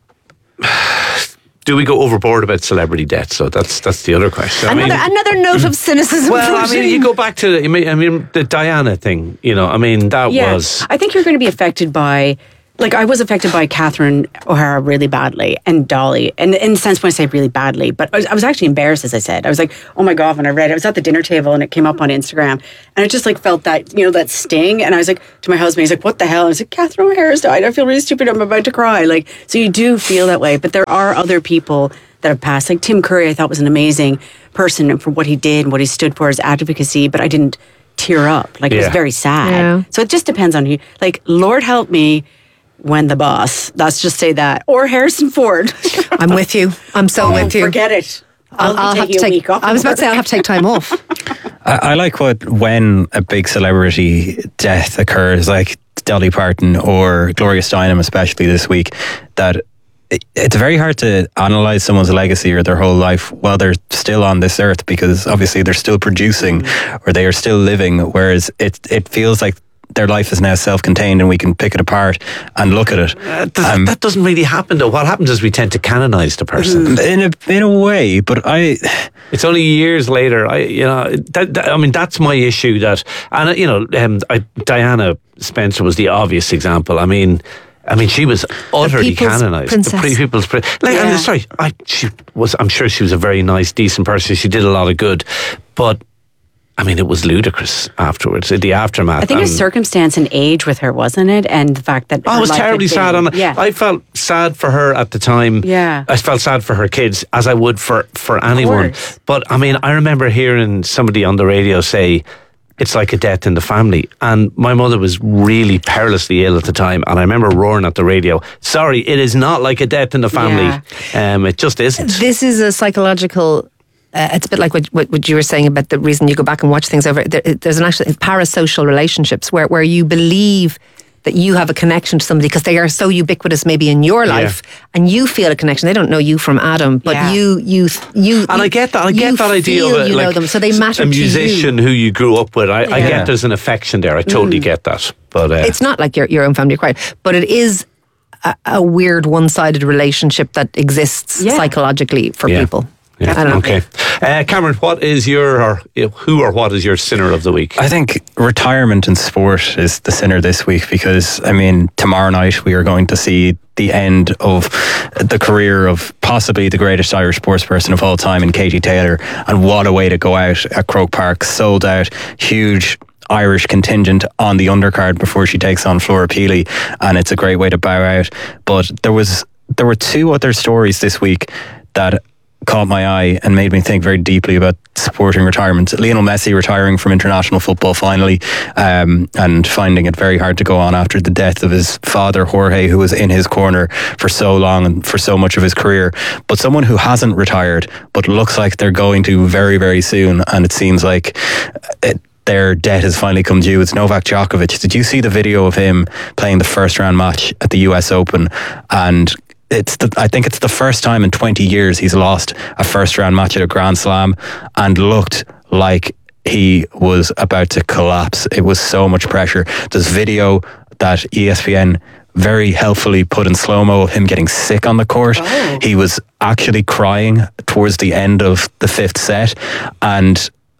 Do we go overboard about celebrity death? So that's that's the other question. Another, I mean, another note of cynicism. Well, I mean, you go back to I mean, I mean the Diana thing. You know, I mean that yeah, was. I think you're going to be affected by. Like, I was affected by Catherine O'Hara really badly, and Dolly, and in the sense when I say really badly, but I was, I was actually embarrassed, as I said. I was like, oh my God, when I read it, I was at the dinner table and it came up on Instagram, and I just like felt that, you know, that sting, and I was like, to my husband, he's like, what the hell? I was like, Catherine O'Hara's died, I feel really stupid, I'm about to cry. Like, so you do feel that way, but there are other people that have passed. Like Tim Curry, I thought was an amazing person for what he did and what he stood for, his advocacy, but I didn't tear up. Like, yeah. It was very sad. Yeah. So it just depends on you. Like, Lord help me when the boss, let's just say that, or Harrison Ford. I'm with you. I'm so oh, with you. Forget it. I'll, I'll have to take. Week off I was about to say I'll have to take time off. I, I like what when a big celebrity death occurs, like Dolly Parton or Gloria Steinem, especially this week, that it, it's very hard to analyze someone's legacy or their whole life while they're still on this earth, because obviously they're still producing mm. or they are still living. Whereas it it feels like their life is now self-contained and we can pick it apart and look at it. Uh, th- um, that doesn't really happen though. What happens is we tend to canonize the person. In a in a way, but I... It's only years later. I you know, that, that, I mean, that's my issue. That, and you know, um, I, Diana Spencer was the obvious example. I mean... I mean, she was utterly canonized. Princess. The pre- people's princess. Like, yeah. I'm sorry, I, she was. I'm sure she was a very nice, decent person. She did a lot of good, but I mean, it was ludicrous afterwards. The aftermath. I think it was circumstance and age with her, wasn't it? And the fact that oh, I was terribly sad. Been, on yeah. I felt sad for her at the time. Yeah, I felt sad for her kids, as I would for for anyone. But I mean, I remember hearing somebody on the radio say, it's like a death in the family. And my mother was really perilously ill at the time. And I remember roaring at the radio, sorry, it is not like a death in the family. Yeah. Um, it just isn't. This is a psychological... Uh, it's a bit like what, what, what you were saying about the reason you go back and watch things over. There, there's an actual parasocial relationships where, where you believe that you have a connection to somebody because they are so ubiquitous maybe in your life, yeah. and you feel a connection. They don't know you from Adam, but yeah. you, you, you. And you, I get that. I get that idea of it, you like know them, so they matter a musician to you. who you grew up with. I, yeah. I get there's an affection there. I totally mm. get that. But uh, it's not like your your own family cried, but it is a, a weird one-sided relationship that exists yeah. psychologically for yeah. people. Yeah. I don't know. Okay, uh, Cameron, what is your or who or what is your sinner of the week? I think retirement in sport is the sinner this week, because I mean tomorrow night we are going to see the end of the career of possibly the greatest Irish sports person of all time in Katie Taylor, and what a way to go out at Croke Park, sold out, huge Irish contingent on the undercard before she takes on Flora Peely, and it's a great way to bow out. But there was there were two other stories this week that caught my eye and made me think very deeply about supporting retirement. Lionel Messi retiring from international football finally, um, and finding it very hard to go on after the death of his father Jorge, who was in his corner for so long and for so much of his career. But someone who hasn't retired but looks like they're going to very, very soon, and it seems like it, their debt has finally come due. It's Novak Djokovic. Did you see the video of him playing the first round match at the U S Open? And It's the, I think it's the first time in twenty years he's lost a first round match at a Grand Slam and looked like he was about to collapse. It was so much pressure. There's video that E S P N very helpfully put in slow-mo of him getting sick on the court. Oh. He was actually crying towards the end of the fifth set. And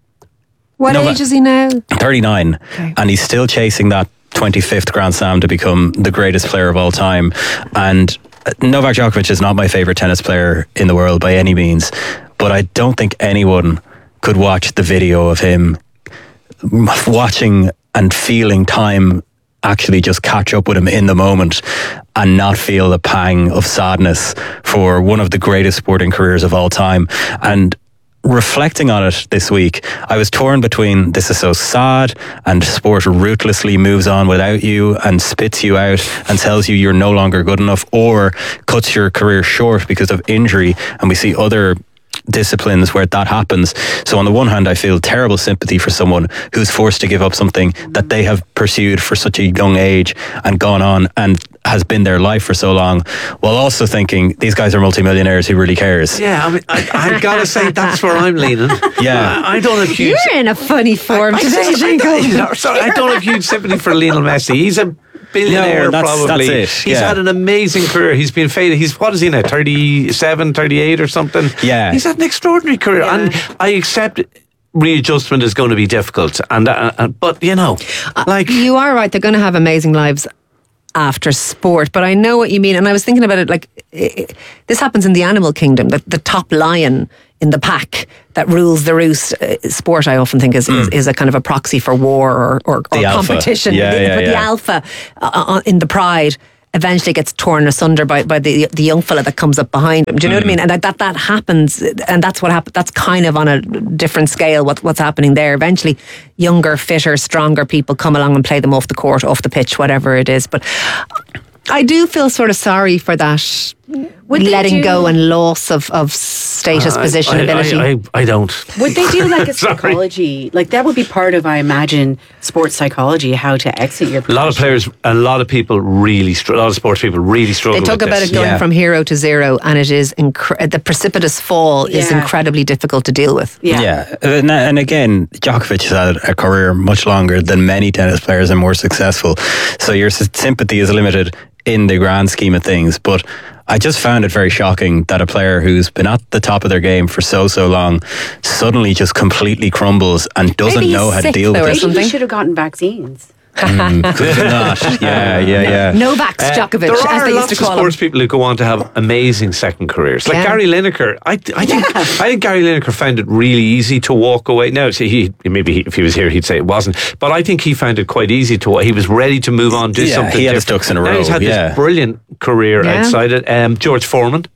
what no, age is he now? thirty-nine. Okay. And he's still chasing that twenty-fifth Grand Slam to become the greatest player of all time. And Novak Djokovic is not my favourite tennis player in the world by any means, but I don't think anyone could watch the video of him watching and feeling time actually just catch up with him in the moment and not feel the pang of sadness for one of the greatest sporting careers of all time. And reflecting on it this week, I was torn between this is so sad and sport ruthlessly moves on without you and spits you out and tells you you're no longer good enough, or cuts your career short because of injury. And we see other disciplines where that happens. So on the one hand, I feel terrible sympathy for someone who's forced to give up something that they have pursued for such a young age and gone on and has been their life for so long, while also thinking these guys are multimillionaires, who really cares? Yeah, I mean, I, I've got to say that's where I'm leaning. Yeah. I, I don't have huge... You're in a funny form I, I, today, I, Shane Coleman. Sorry, I don't have huge sympathy for Lionel Messi. He's a billionaire, No, that's- probably. that's it, He's yeah. had an amazing career. He's been faded. He's, what is he now, thirty-seven, thirty-eight or something? Yeah. He's had an extraordinary career. And I accept readjustment is going to be difficult. And uh, uh, But, you know, like... You are right. They're going to have amazing lives after sport, but I know what you mean. And I was thinking about it, like, it, this happens in the animal kingdom, that the top lion in the pack that rules the roost. Uh, sport, I often think, is, mm. is is a kind of a proxy for war or, or, or competition. Yeah, the, yeah, but yeah. the alpha uh, uh, in the pride eventually gets torn asunder by, by the the young fella that comes up behind him. Do you know mm. what I mean? And that, that that happens, and that's what happens. That's kind of on a different scale. What what's happening there? Eventually, younger, fitter, stronger people come along and play them off the court, off the pitch, whatever it is. But I do feel sort of sorry for that Would they letting do- go and loss of, of status, I- position, I, ability. I, I, I don't. Would they do like a Sorry. psychology? Like that would be part of, I imagine, sports psychology, how to exit your A lot of players, a lot of people really, str- a lot of sports people really struggle They talk with about this. it going from hero to zero, and it is incre- the precipitous fall is Yeah. incredibly difficult to deal with. Yeah. And, and again, Djokovic has had a career much longer than many tennis players and more successful. So your s- sympathy is limited in the grand scheme of things. But I just found it very shocking that a player who's been at the top of their game for so, so long suddenly just completely crumbles and doesn't Maybe know he's how to sick, deal though, with or it. something. Maybe he should have gotten vaccines. Mm, could not. Yeah, yeah, yeah. Novak Uh, Djokovic, there as are they lots used to of call him. sports people who go on to have amazing second careers. Like Yeah. Gary Lineker, I, I think I think Gary Lineker found it really easy to walk away. Now, see, he maybe he, if he was here, he'd say it wasn't, but I think he found it quite easy to. He was ready to move on, do Yeah, something. he had his different. ducks in a Now row, he's had yeah. this brilliant career Yeah. outside it. Um, George Foreman.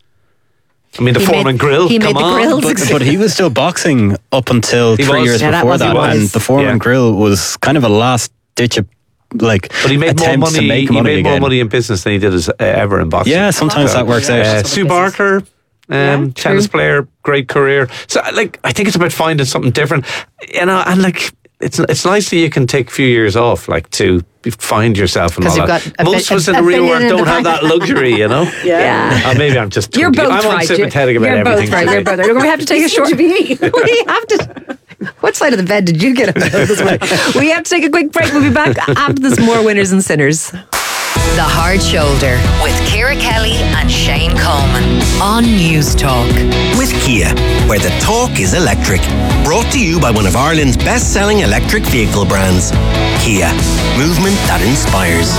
I mean, the He Foreman made- grill. he come made the on, grills But, but he was still boxing up until He three was. years Yeah, that before was- he that, was. and the Foreman Yeah. Grill was kind of a last ditch, like But he made more attempts money. to make He money made more again. money in business than he did as uh, ever in boxing. Yeah, sometimes that works out. Uh, Sue Barker, um, tennis player, great career. So, like, I think it's about finding something different, you know. And like, it's it's nice that you can take a few years off, like to find yourself and all 'Cause you've that. got a Most bi- of us in a the real billion world in the don't have bank. that luxury, you know. Yeah. Or maybe I'm just. You're too- both I'm right. unsympathetic You're, about you're everything. both right. today. You're both right. We have to take a short. we have to. What side of the bed did you get on this one? We have to take a quick break. We'll be back after this. More winners and sinners. The Hard Shoulder with Ciara Kelly and Shane Coleman on News Talk. With Kia, where the talk is electric. Brought to you by one of Ireland's best-selling electric vehicle brands. Kia, movement that inspires.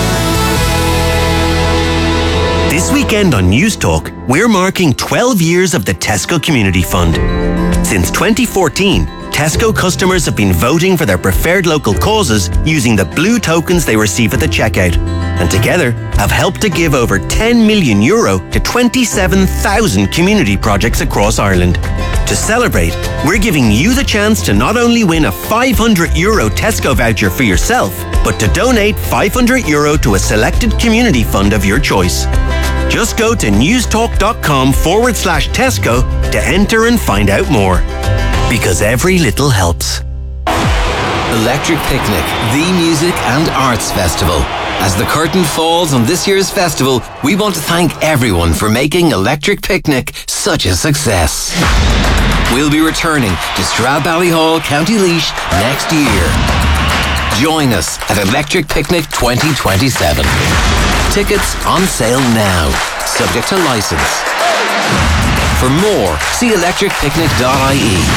This weekend on News Talk, we're marking twelve years of the Tesco Community Fund. Since twenty fourteen, Tesco customers have been voting for their preferred local causes using the blue tokens they receive at the checkout, and together have helped to give over ten million euro to twenty-seven thousand community projects across Ireland. To celebrate, we're giving you the chance to not only win a five hundred euro Tesco voucher for yourself, but to donate five hundred euro to a selected community fund of your choice. Just go to newstalk.com forward slash Tesco to enter and find out more. Because every little helps. Electric Picnic, the music and arts festival. As the curtain falls on this year's festival, we want to thank everyone for making Electric Picnic such a success. We'll be returning to Stradbally, County Laois next year. Join us at Electric Picnic twenty twenty-seven. Tickets on sale now, subject to licence. For more, see electric picnic dot I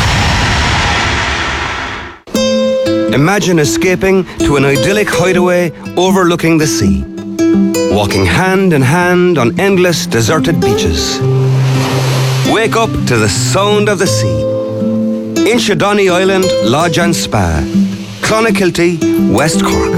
E. Imagine escaping to an idyllic hideaway overlooking the sea. Walking hand in hand on endless deserted beaches. Wake up to the sound of the sea. Inchydoney Island Lodge and Spa. Clonakilty, West Cork.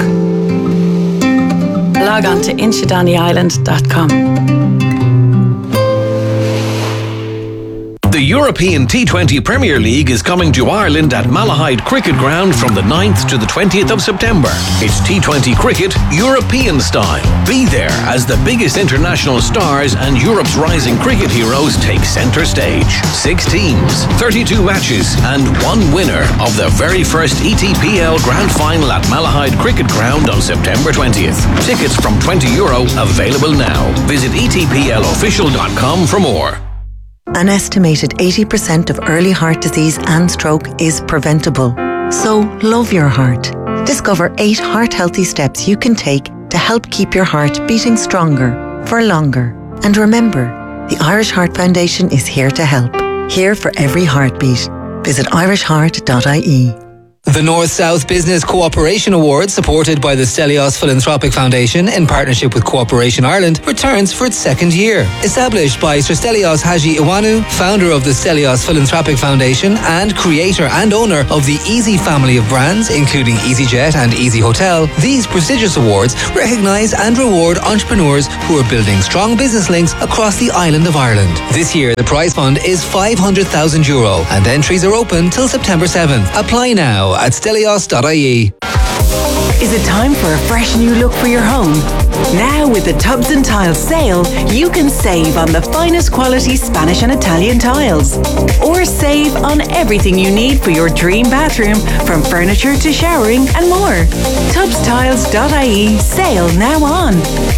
Log on to inchydoney island dot com. The European T twenty Premier League is coming to Ireland at Malahide Cricket Ground from the ninth to the twentieth of September. It's T twenty cricket European style. Be there as the biggest international stars and Europe's rising cricket heroes take centre stage. Six teams, thirty-two matches and one winner of the very first E T P L Grand Final at Malahide Cricket Ground on September twentieth. Tickets from twenty euro available now. Visit e t p l official dot com for more. An estimated eighty percent of early heart disease and stroke is preventable. So love your heart. Discover eight heart-healthy steps you can take to help keep your heart beating stronger for longer. And remember, the Irish Heart Foundation is here to help. Here for every heartbeat. Visit irish heart dot I E. The North-South Business Cooperation Award, supported by the Stelios Philanthropic Foundation in partnership with Cooperation Ireland, returns for its second year. Established by Sir Stelios Haji Iwanu, founder of the Stelios Philanthropic Foundation and creator and owner of the Easy family of brands, including EasyJet and Easy Hotel, these prestigious awards recognise and reward entrepreneurs who are building strong business links across the island of Ireland. This year, the prize fund is five hundred thousand euro and entries are open till September seventh. Apply now at stelios dot I E. Is it time for a fresh new look for your home? Now with the Tubs and Tiles sale, you can save on the finest quality Spanish and Italian tiles. Or save on everything you need for your dream bathroom, from furniture to showering and more. tubs tiles dot I E, sale now on.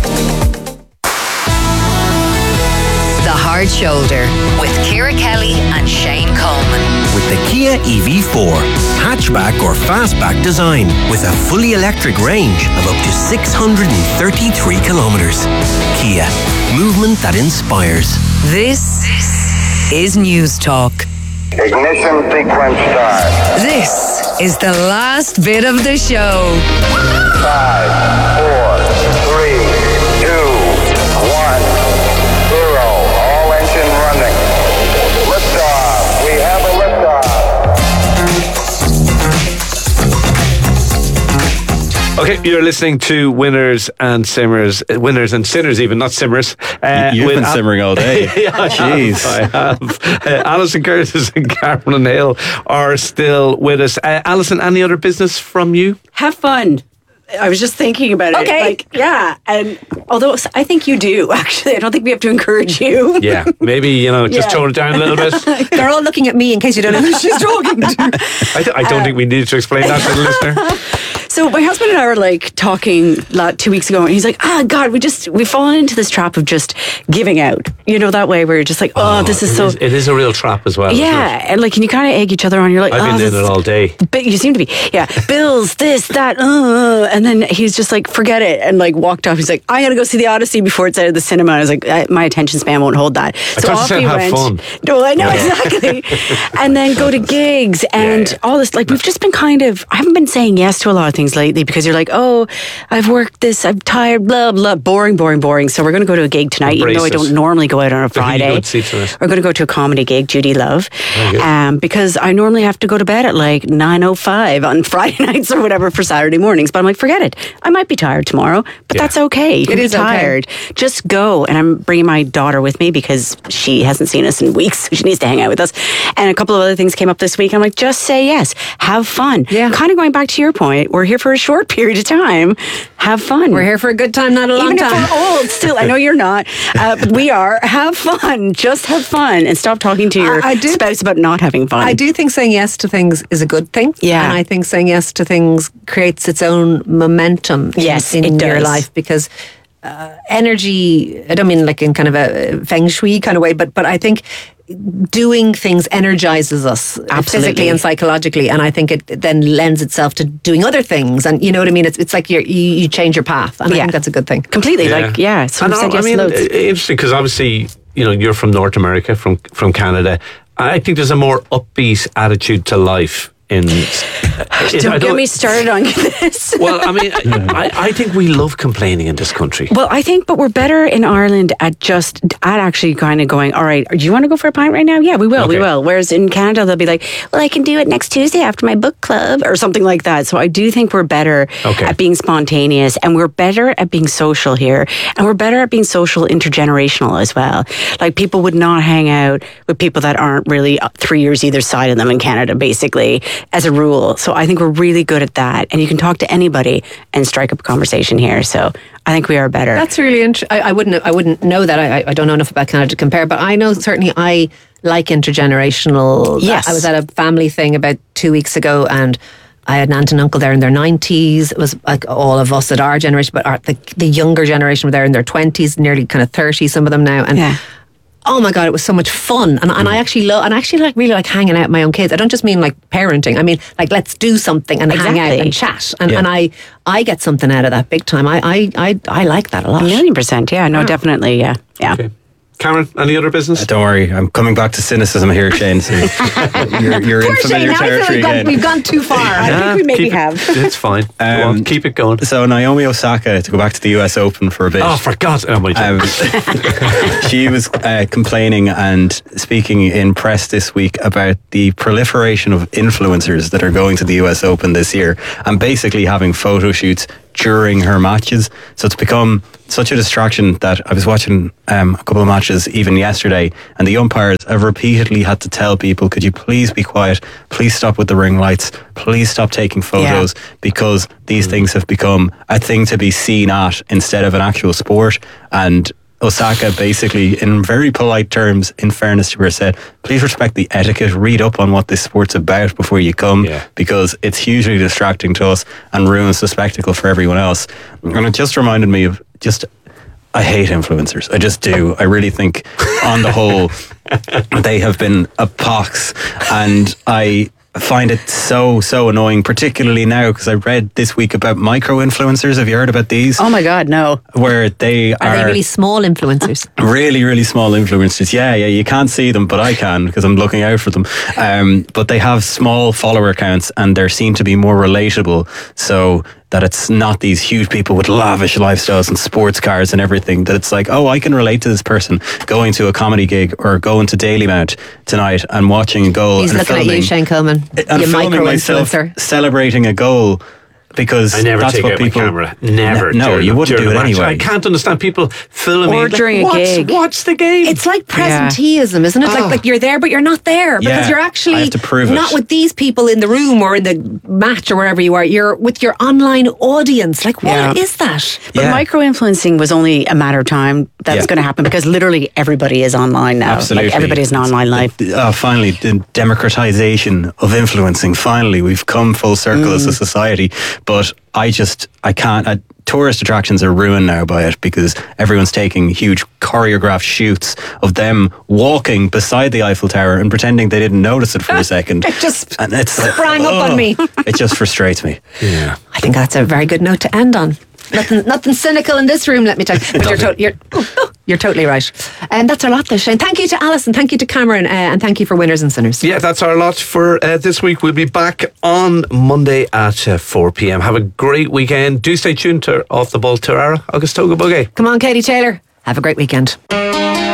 The Hard Shoulder with Ciara Kelly and Shane Coleman. With the Kia E V four, hatchback or fastback design with a fully electric range of up to six hundred thirty-three kilometres. Kia, movement that inspires. This is News Talk. Ignition sequence start. This is the last bit of the show. Five, four, three, two, one, zero. All engine running. Liftoff. We have a liftoff. Okay, you're listening to Winners and Simmers, uh, Winners and Sinners even, not Simmers. Uh, You've been Al- simmering all day. Yeah, I Jeez. have. I have. Uh, Alison Curtis and Cameron Hill are still with us. Uh, Alison, any other business from you? Have fun. I was just thinking about it. Okay. Like, yeah. And although I think you do, actually, I don't think we have to encourage you. Yeah, maybe, you know, just Yeah. tone it down a little bit. They're all looking at me in case you don't know who she's talking to. I, th- I don't uh, think we need to explain that to the listener. So my husband and I were like talking like, two weeks ago, and he's like, "Ah, God, we just we've fallen into this trap of just giving out." You know, that way where you're just like, "Oh, oh this is it so." Is, it is a real trap as well. Yeah, and like, and you kind of egg each other on. You're like, I've "Oh, been in it all day." But you seem to be, yeah. Bills, this, that, uh, and then he's just like, "Forget it," and like walked off. He's like, "I got to go see the Odyssey before it's out of the cinema." I was like, I, "My attention span won't hold that." I So thought you off said we have went. fun. No, I know exactly. And then go to gigs and Yeah, yeah. all this. Like, we've just been kind of. I haven't been saying yes to a lot of things lately because you're like, "Oh, I've worked this. I'm tired." Blah blah. Boring, boring, boring. So we're going to go to a gig tonight, even though I don't normally go out on a So who you Friday. go to see tonight? We're going to go to a comedy gig, Judy Love, Very good. um, because I normally have to go to bed at like nine oh five on Friday nights or whatever for Saturday mornings. But I'm like, forget it. I might be tired tomorrow, but Yeah. that's okay. You It can be is okay. tired. Just go. And I'm bringing my daughter with me because she hasn't seen us in weeks, so she needs to hang out with us. And a couple of other things came up this week. I'm like, just say yes. Have fun. Yeah. Kind of going back to your point, we're here for a short period of time. Have fun. We're here for a good time, not a long Even time. if we're old, still, I know you're not, uh, but we are. Have fun. Just have fun and stop talking to your I- I do- spouse about not having fun. I do think saying yes to things is a good thing. Yeah. And I think saying yes to things creates its own momentum in- Yes, in, it your does. life because uh, energy, I don't mean like in kind of a feng shui kind of way, but, but I think doing things energizes us Absolutely. physically and psychologically, and I think it then lends itself to doing other things. And you know what I mean? It's it's like you're, you you change your path, and I Yeah. think that's a good thing. Completely. Like, yeah. So And we said I yes mean, loads. uh, interesting because obviously, you know, you're from North America, from from Canada. I think there's a more upbeat attitude to life in. Don't get me started on this. Well, I mean, I, I think we love complaining in this country. Well, I think, but we're better in Ireland at just, at actually kind of going, all right, do you want to go for a pint right now? Yeah, we will, Okay. we will. Whereas in Canada, they'll be like, well, I can do it next Tuesday after my book club or something like that. So I do think we're better Okay. at being spontaneous, and we're better at being social here. And we're better at being social intergenerational as well. Like, people would not hang out with people that aren't really three years either side of them in Canada, basically, as a rule. So I think we're really good at that. And you can talk to anybody and strike up a conversation here. So I think we are better. That's really interesting. I wouldn't. I wouldn't know that. I, I don't know enough about Canada to compare, but I know certainly I like intergenerational. Yes. I was at a family thing about two weeks ago, and I had an aunt and uncle there in their nineties. It was like all of us at our generation, but our, the the younger generation were there in their twenties, nearly kind of thirty. Some of them now, and. Yeah. Oh my God, it was so much fun. And, and I actually love, and I actually like really like hanging out with my own kids. I don't just mean like parenting. I mean, like, let's do something and hang out Exactly. and chat. And, Yeah. and I, I get something out of that big time. I, I, I, I like that a lot. A million percent. Yeah, no, definitely. Yeah. Yeah. Cameron, any other business? Don't worry, I'm coming back to cynicism here, Shane. So you're you're in Poor Shane, familiar I feel territory we've gone, again. we've gone too far. I Yeah, think we maybe keep it- have. It's fine. Go on, keep it going. So Naomi Osaka, to go back to the U S Open for a bit. Oh, for God's oh my um, She was uh, complaining and speaking in press this week about the proliferation of influencers that are going to the U S Open this year, and basically having photo shoots during her matches. So it's become such a distraction that I was watching um, a couple of matches even yesterday, and the umpires have repeatedly had to tell people, could you please be quiet, please stop with the ring lights, please stop taking photos, because these things have become a thing to be seen at instead of an actual sport. And Osaka basically, in very polite terms, in fairness to her, said, please respect the etiquette, read up on what this sport's about before you come, because it's hugely distracting to us and ruins the spectacle for everyone else. And it just reminded me of just, I hate influencers. I just do. I really think, on the whole, they have been a pox, and I find it so, so annoying, particularly now, because I read this week about micro-influencers. Have you heard about these? Oh my God, no. Where they are... Are they really small influencers? Really, really small influencers. Yeah, yeah, you can't see them, but I can, because I'm looking out for them. Um, but they have small follower counts, and they're seen to be more relatable, so that it's not these huge people with lavish lifestyles and sports cars and everything, that it's like, oh, I can relate to this person going to a comedy gig or going to Daily Mount tonight and watching a goal. He's and looking filming, at you, Shane Coleman. and You filming myself micro-influencer. celebrating a goal, because I never that's take what out people, my camera. Never. No, during you the- wouldn't during do it the match. anyway. I can't understand people filming. Or Like, during a what's, gig. What's the game? It's like presenteeism, isn't it? Oh. Like, like you're there, but you're not there because Yeah, you're I actually have to prove it. not with these people in the room or in the match or wherever you are. You're with your online audience. Like, what is Yeah. that? But micro-influencing was only a matter of time that's Yeah. going to happen, because literally everybody is online now. Absolutely. Like, everybody has an online life. Oh, finally, the democratization of influencing. Finally, we've come full circle as a society. But I just, I can't. I, tourist attractions are ruined now by it, because everyone's taking huge choreographed shoots of them walking beside the Eiffel Tower and pretending they didn't notice it for a second. It just and it's like, sprang up on oh, me. It just frustrates me. Yeah. I think that's a very good note to end on. Nothing, nothing cynical in this room, let me tell you. But you're, to- you're, you're totally right. And that's our lot, though, Shane. Thank you to Alison, thank you to Cameron, uh, and thank you for winners and sinners. Yeah, that's our lot for uh, this week. We'll be back on Monday at uh, four p.m. Have a great weekend. Do stay tuned to Off the Ball. Tarara, August Toga Bugay. Come on, Katie Taylor. Have a great weekend.